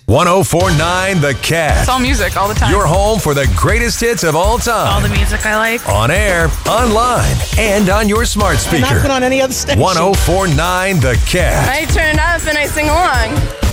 104.9 The Cat. It's all music all the time. Your home for the greatest hits of all time. All the music I like. On air, online, and on your smart speaker. And not put on any other station. 104.9 The Cat. I turn it up and I sing along.